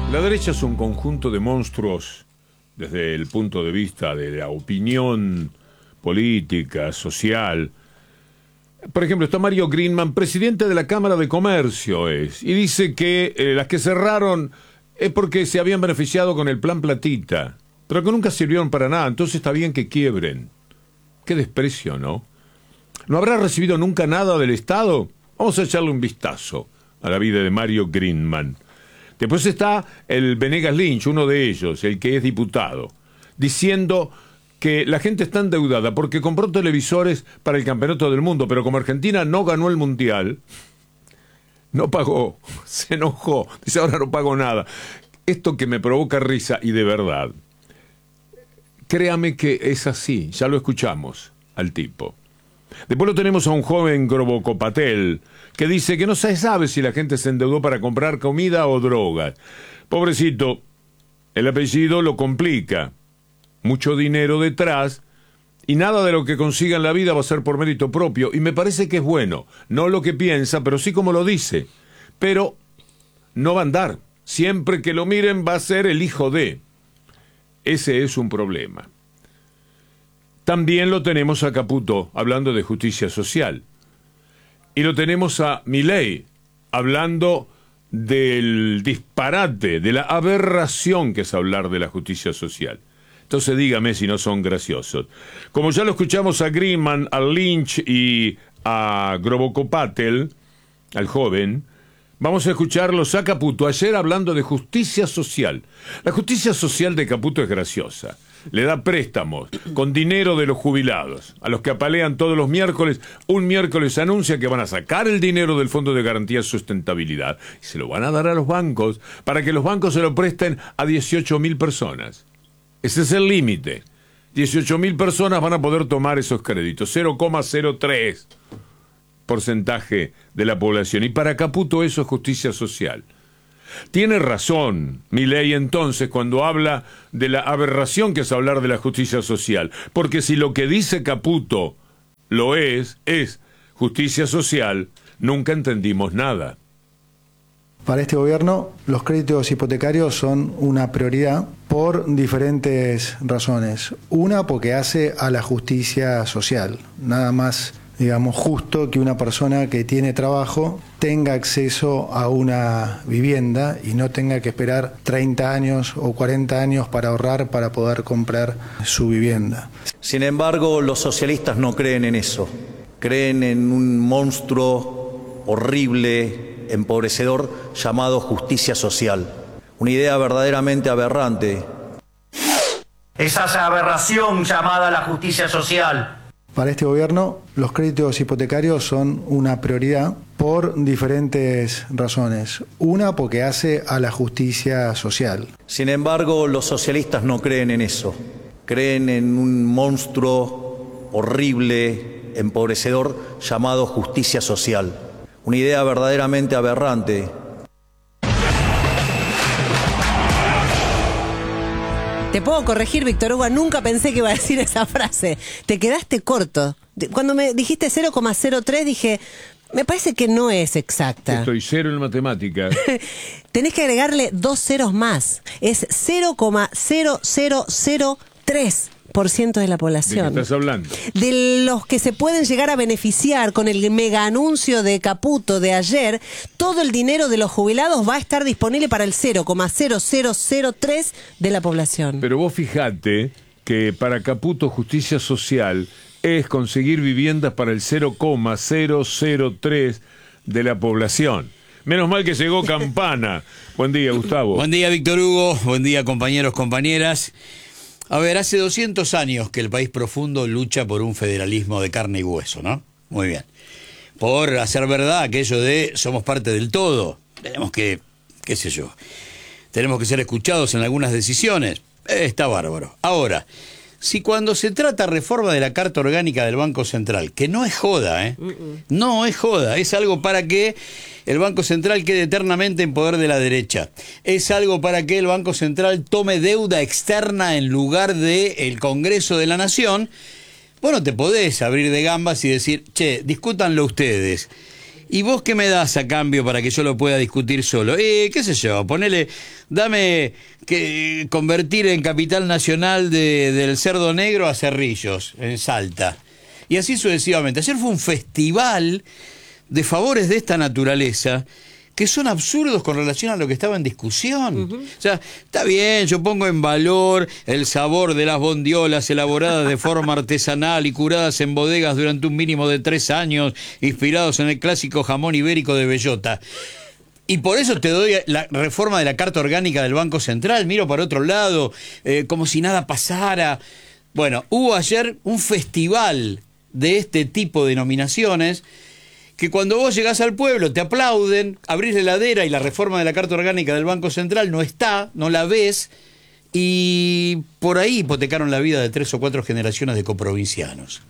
La derecha es un conjunto de monstruos desde el punto de vista de la opinión política, social. Por ejemplo, está Mario Greenman, presidente de la Cámara de Comercio, y dice que las que cerraron es porque se habían beneficiado con el plan Platita, pero que nunca sirvieron para nada, entonces está bien que quiebren. Qué desprecio, ¿no? ¿No habrá recibido nunca nada del Estado? Vamos a echarle un vistazo a la vida de Mario Greenman. Después está el Venegas Lynch, uno de ellos, el que es diputado, diciendo que la gente está endeudada porque compró televisores para el Campeonato del Mundo, pero como Argentina no ganó el Mundial, no pagó, se enojó, dice ahora no pago nada. Esto que me provoca risa y de verdad, créame que es así, ya lo escuchamos al tipo. Después lo tenemos a un joven Grobocopatel que dice que no se sabe si la gente se endeudó para comprar comida o drogas. Pobrecito, el apellido lo complica. Mucho dinero detrás y nada de lo que consiga en la vida va a ser por mérito propio. Y me parece que es bueno, no lo que piensa, pero sí como lo dice. Pero no va a andar. Siempre que lo miren va a ser el hijo de. Ese es un problema. También lo tenemos a Caputo, hablando de justicia social. Y lo tenemos a Milei, hablando del disparate, de la aberración que es hablar de la justicia social. Entonces dígame si no son graciosos. Como ya lo escuchamos a Greenman, a Lynch y a Grobocopatel, al joven, vamos a escucharlos a Caputo, ayer hablando de justicia social. La justicia social de Caputo es graciosa. Le da préstamos con dinero de los jubilados, a los que apalean todos los miércoles. Un miércoles anuncia que van a sacar el dinero del Fondo de Garantía de Sustentabilidad y se lo van a dar a los bancos para que los bancos se lo presten a 18.000 personas. Ese es el límite. 18.000 personas van a poder tomar esos créditos, 0,03% de la población. Y para Caputo eso es justicia social. Tiene razón Milei entonces cuando habla de la aberración que es hablar de la justicia social, porque si lo que dice Caputo lo es justicia social, nunca entendimos nada. Para este gobierno, los créditos hipotecarios son una prioridad por diferentes razones. Una, porque hace a la justicia social. Nada más, digamos, justo que una persona que tiene trabajo tenga acceso a una vivienda y no tenga que esperar 30 años o 40 años para ahorrar para poder comprar su vivienda. Sin embargo, los socialistas no creen en eso. Creen en un monstruo horrible, empobrecedor, llamado justicia social. Una idea verdaderamente aberrante. Esa aberración llamada la justicia social. Para este gobierno, los créditos hipotecarios son una prioridad por diferentes razones. Una, porque hace a la justicia social. Sin embargo, los socialistas no creen en eso. Creen en un monstruo horrible, empobrecedor, llamado justicia social. Una idea verdaderamente aberrante. Te puedo corregir, Víctor Hugo, nunca pensé que iba a decir esa frase. Te quedaste corto. Cuando me dijiste 0,03 dije, me parece que no es exacta. Estoy cero en matemáticas. Tenés que agregarle 2 ceros más. Es 0,0003% de la población. ¿De qué estás hablando? De los que se pueden llegar a beneficiar con el mega anuncio de Caputo de ayer, todo el dinero de los jubilados va a estar disponible para el 0,0003 de la población. Pero vos fijate que para Caputo justicia social es conseguir viviendas para el 0,003 de la población. Menos mal que llegó Campana. Buen día, Gustavo. Buen día, Víctor Hugo. Buen día, compañeros, compañeras. A ver, hace 200 años que el país profundo lucha por un federalismo de carne y hueso, ¿no? Muy bien. Por hacer verdad aquello de somos parte del todo. Tenemos que, qué sé yo, tenemos que ser escuchados en algunas decisiones. Está bárbaro. Ahora, si cuando se trata reforma de la Carta Orgánica del Banco Central, que no es joda, no es joda, es algo para que el Banco Central quede eternamente en poder de la derecha, es algo para que el Banco Central tome deuda externa en lugar del Congreso de la Nación, bueno, te podés abrir de gambas y decir, che, discútanlo ustedes. ¿y vos qué me das a cambio para que yo lo pueda discutir solo? Qué sé yo, dame que convertir en capital nacional del cerdo negro a Cerrillos, en Salta. Y así sucesivamente. Ayer fue un festival de favores de esta naturaleza que son absurdos con relación a lo que estaba en discusión. O sea, está bien, yo pongo en valor el sabor de las bondiolas elaboradas de forma artesanal y curadas en bodegas durante un mínimo de 3 años, inspirados en el clásico jamón ibérico de bellota. Y por eso te doy la reforma de la Carta Orgánica del Banco Central, miro para otro lado, como si nada pasara. Bueno, hubo ayer un festival de este tipo de nominaciones que cuando vos llegás al pueblo te aplauden, abrís la heladera y la reforma de la Carta Orgánica del Banco Central no está, no la ves, y por ahí hipotecaron la vida de 3 o 4 generaciones de coprovincianos.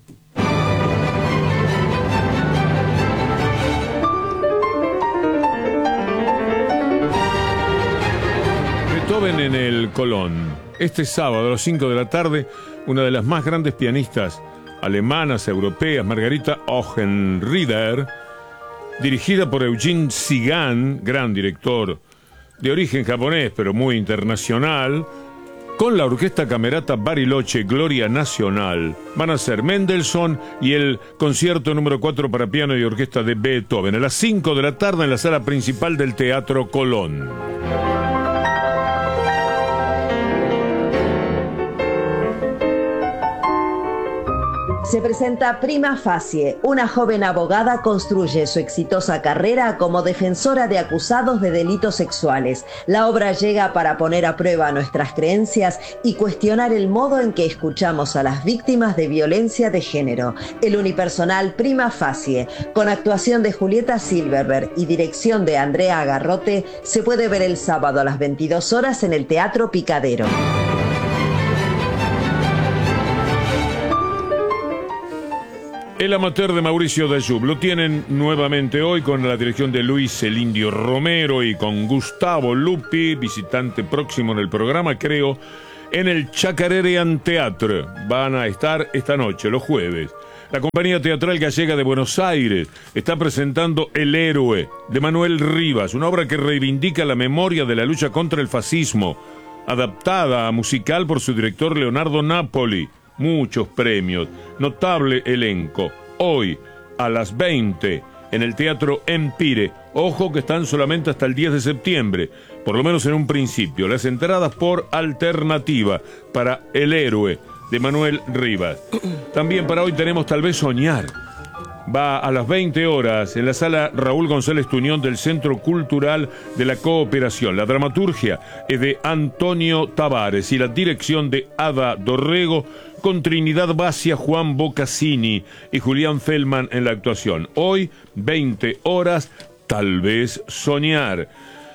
Beethoven en el Colón. Este sábado a las 5 de la tarde, una de las más grandes pianistas alemanas, europeas, Margarita Ochenrieder, dirigida por Eugene Sigan, gran director de origen japonés pero muy internacional, con la orquesta camerata Bariloche Gloria Nacional. Van a ser Mendelssohn y el concierto número 4 para piano y orquesta de Beethoven a las 5 de la tarde en la sala principal del Teatro Colón. Se presenta Prima Facie. Una joven abogada construye su exitosa carrera como defensora de acusados de delitos sexuales. La obra llega para poner a prueba nuestras creencias y cuestionar el modo en que escuchamos a las víctimas de violencia de género. El unipersonal Prima Facie, con actuación de Julieta Silverberg y dirección de Andrea Agarrote, se puede ver el sábado a las 22 horas en el Teatro Picadero. El amateur de Mauricio Dayub lo tienen nuevamente hoy con la dirección de Luis El Indio Romero y con Gustavo Lupi, visitante próximo en el programa, creo, en el Chacarerian Theatre. Van a estar esta noche, los jueves. La compañía teatral gallega de Buenos Aires está presentando El Héroe, de Manuel Rivas, una obra que reivindica la memoria de la lucha contra el fascismo, adaptada a musical por su director Leonardo Napoli. Muchos premios, notable elenco. Hoy, a las 20, en el Teatro Empire. Ojo que están solamente hasta el 10 de septiembre, por lo menos en un principio. Las entradas por alternativa para El Héroe, de Manuel Rivas. También para hoy tenemos Tal vez Soñar. Va a las 20 horas en la sala Raúl González Tuñón del Centro Cultural de la Cooperación. La dramaturgia es de Antonio Tavares y la dirección de Ada Dorrego, con Trinidad Bacia, Juan Bocassini y Julián Feldman en la actuación. Hoy, 20 horas, Tal vez Soñar.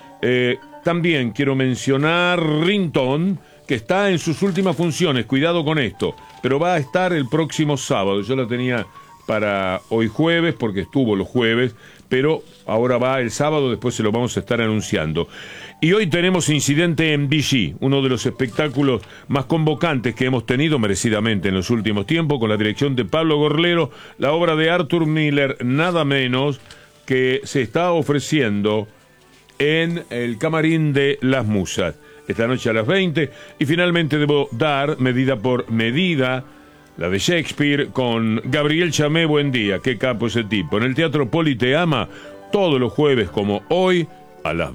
También quiero mencionar Rinton, que está en sus últimas funciones, cuidado con esto, pero va a estar el próximo sábado. Yo la tenía para hoy jueves, porque estuvo los jueves, pero ahora va el sábado, después se lo vamos a estar anunciando. Y hoy tenemos Incidente en Vichy, uno de los espectáculos más convocantes que hemos tenido merecidamente en los últimos tiempos, con la dirección de Pablo Gorlero, la obra de Arthur Miller, nada menos, que se está ofreciendo en el Camarín de las Musas, esta noche a las 20, y finalmente debo dar, medida por medida, la de Shakespeare, con Gabriel Chamé Buendía, qué capo ese tipo, en el Teatro Politeama, todos los jueves como hoy, a las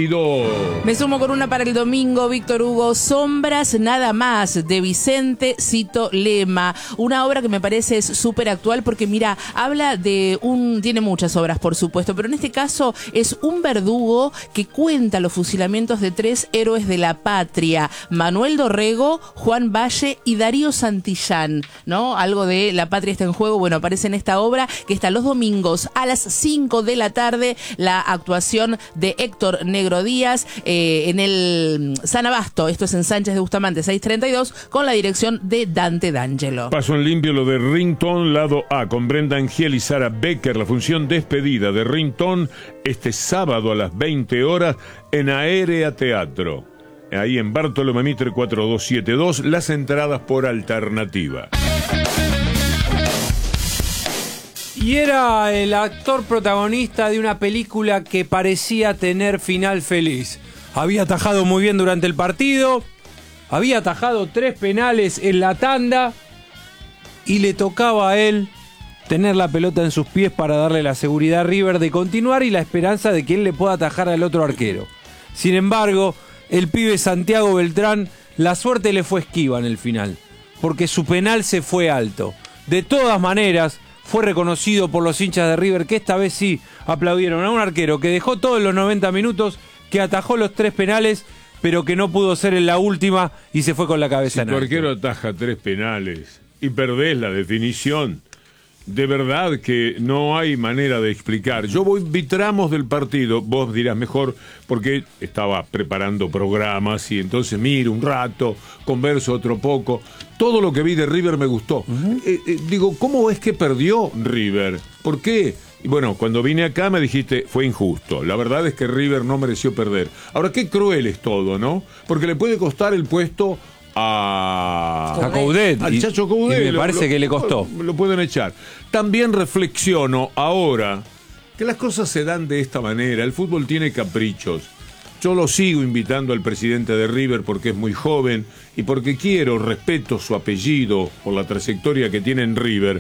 22. Me sumo con una para el domingo, Víctor Hugo, Sombras nada más, de Vicente Cito Lema. Una obra que me parece súper actual porque, mira, habla de tiene muchas obras, por supuesto, pero en este caso es un verdugo que cuenta los fusilamientos de 3 héroes de la patria: Manuel Dorrego, Juan Valle y Darío Santillán, ¿no? Algo de la patria está en juego. Bueno, aparece en esta obra que está los domingos a las 5 de la tarde, la actuación de Héctor Negro Díaz en el San Abasto, esto es en Sánchez de Bustamante 632, con la dirección de Dante D'Angelo. Paso en limpio lo de Rington, lado A, con Brenda Angiel y Sara Becker, la función despedida de Rington este sábado a las 20 horas en Aérea Teatro, ahí en Bartolomé Mitre 4272, las entradas por alternativa. Y era el actor protagonista de una película que parecía tener final feliz. Había atajado muy bien durante el partido, había atajado 3 penales en la tanda y le tocaba a él tener la pelota en sus pies para darle la seguridad a River de continuar y la esperanza de que él le pueda atajar al otro arquero. Sin embargo, el pibe Santiago Beltrán, la suerte le fue esquiva en el final, porque su penal se fue alto. De todas maneras, fue reconocido por los hinchas de River, que esta vez sí aplaudieron a un arquero que dejó todos los 90 minutos, que atajó los 3 penales, pero que no pudo ser en la última y se fue con la cabeza en alto. Si tu arquero ataja 3 penales y perdés la definición, de verdad que no hay manera de explicar. Yo vi tramos del partido, vos dirás mejor, porque estaba preparando programas y entonces miro un rato, converso otro poco. Todo lo que vi de River me gustó. Digo, ¿cómo es que perdió River? ¿Por qué? Y bueno, cuando vine acá me dijiste, fue injusto. La verdad es que River no mereció perder. Ahora, qué cruel es todo, ¿no? Porque le puede costar el puesto a Coudet, al Chacho Coudet, y me parece que le costó. Lo pueden echar. También reflexiono ahora que las cosas se dan de esta manera. El fútbol tiene caprichos. Yo lo sigo invitando al presidente de River porque es muy joven y porque respeto su apellido por la trayectoria que tiene en River,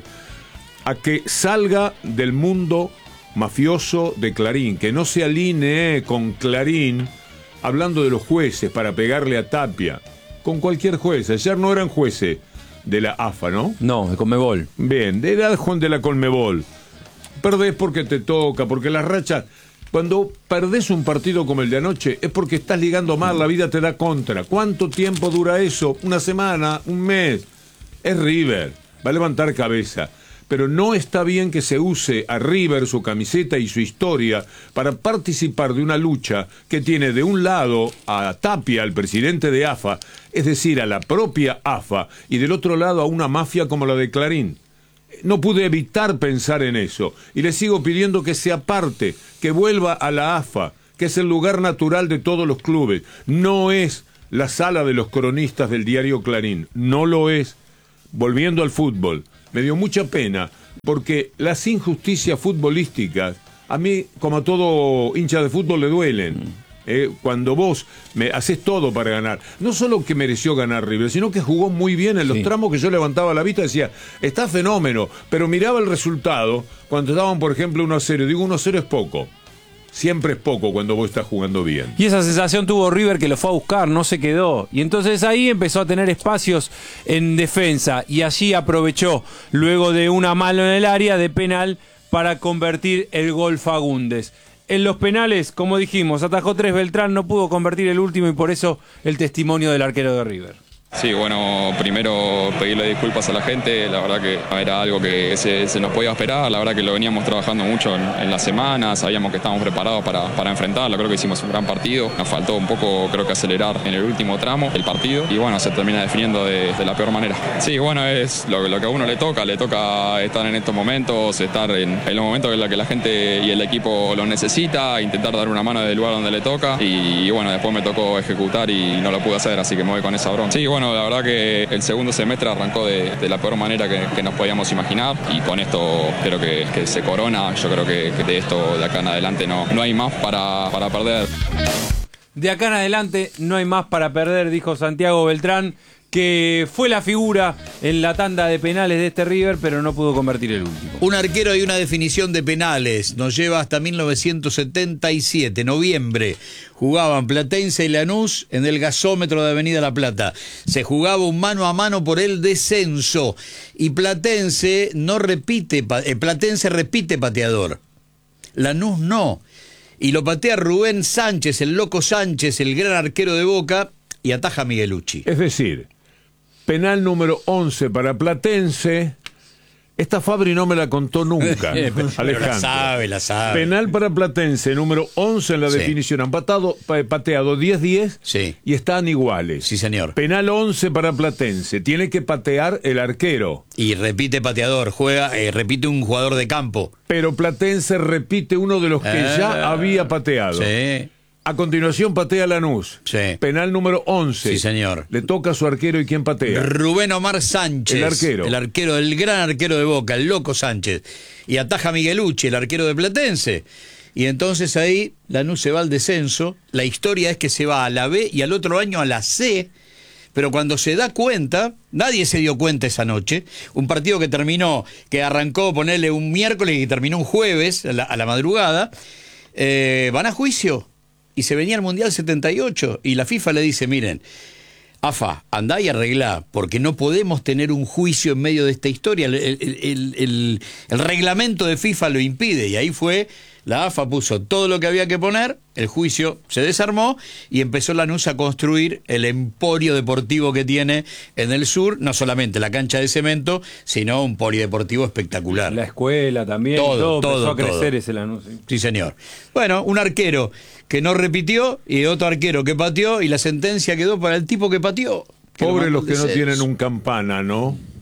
a que salga del mundo mafioso de Clarín, que no se alinee con Clarín hablando de los jueces para pegarle a Tapia. Con cualquier juez. Ayer no eran jueces de la AFA, ¿no? No, de Conmebol. Bien, era Juan de la Conmebol. Perdés porque te toca, porque las rachas... Cuando perdés un partido como el de anoche es porque estás ligando mal, la vida te da contra. ¿Cuánto tiempo dura eso? ¿Una semana? ¿Un mes? Es River, va a levantar cabeza. Pero no está bien que se use a River, su camiseta y su historia para participar de una lucha que tiene de un lado a Tapia, el presidente de AFA, es decir, a la propia AFA, y del otro lado a una mafia como la de Clarín. No pude evitar pensar en eso, y le sigo pidiendo que se aparte, que vuelva a la AFA, que es el lugar natural de todos los clubes. No es la sala de los cronistas del diario Clarín, no lo es. Volviendo al fútbol, me dio mucha pena, porque las injusticias futbolísticas, a mí, como a todo hincha de fútbol, le duelen. Cuando vos me haces todo para ganar, no solo que mereció ganar River, sino que jugó muy bien en los tramos que yo levantaba la vista y decía, está fenómeno, pero miraba el resultado cuando estaban, por ejemplo, 1-0. Digo, 1-0 es poco. Siempre es poco cuando vos estás jugando bien. Y esa sensación tuvo River, que lo fue a buscar, no se quedó. Y entonces ahí empezó a tener espacios en defensa. Y allí aprovechó, luego de una mano en el área de penal, para convertir el gol Fagundes. En los penales, como dijimos, atajó 3 Beltrán, no pudo convertir el último y por eso el testimonio del arquero de River. Sí, bueno, primero pedirle disculpas a la gente, la verdad que era algo que se nos podía esperar, la verdad que lo veníamos trabajando mucho en la semana, sabíamos que estábamos preparados para enfrentarlo, creo que hicimos un gran partido, nos faltó un poco, creo que acelerar en el último tramo el partido y bueno, se termina definiendo de la peor manera. Sí, bueno, es lo que a uno le toca estar en estos momentos, estar en los momentos en los que la gente y el equipo lo necesita, intentar dar una mano del lugar donde le toca y bueno, después me tocó ejecutar y no lo pude hacer, así que me voy con esa bronca. Sí, bueno, la verdad que el segundo semestre arrancó de la peor manera que nos podíamos imaginar y con esto creo que se corona. Yo creo que de esto de acá en adelante no hay más para perder. De acá en adelante no hay más para perder, dijo Santiago Beltrán, que fue la figura en la tanda de penales de este River, pero no pudo convertir el último. Un arquero y una definición de penales nos lleva hasta 1977, noviembre. Jugaban Platense y Lanús en el gasómetro de Avenida La Plata. Se jugaba un mano a mano por el descenso y Platense repite pateador. Lanús no. Y lo patea Rubén Sánchez, el loco Sánchez, el gran arquero de Boca, y ataja a Miguelucci. Es decir, penal número 11 para Platense. Esta Fabri no me la contó nunca, Alejandro. La sabe. Penal para Platense, número 11 en la definición. Han pateado 10-10 y están iguales. Sí, señor. Penal 11 para Platense. Tiene que patear el arquero. Y repite pateador, repite un jugador de campo. Pero Platense repite uno de los que ya había pateado. Sí. A continuación patea Lanús. Sí. Penal número 11. Sí, señor. Le toca a su arquero, ¿y quién patea? Rubén Omar Sánchez. El arquero. El arquero, el gran arquero de Boca, el Loco Sánchez. Y ataja Miguelucci, el arquero de Platense. Y entonces ahí Lanús se va al descenso. La historia es que se va a la B y al otro año a la C. Pero cuando se da cuenta, nadie se dio cuenta esa noche, un partido que arrancó, ponerle un miércoles y terminó un jueves a la madrugada, van a juicio y se venía el Mundial 78 y la FIFA le dice, miren, AFA, andá y arreglá, porque no podemos tener un juicio en medio de esta historia, el reglamento de FIFA lo impide, y ahí fue, la AFA puso todo lo que había que poner, el juicio se desarmó y empezó Lanús a construir el emporio deportivo que tiene en el sur, no solamente la cancha de cemento, sino un polideportivo espectacular. La escuela también, todo empezó a crecer ese Lanús. Sí, señor. Bueno, un arquero que no repitió y otro arquero que pateó y la sentencia quedó para el tipo que pateó. Pobres los que no tienen un campana, ¿no?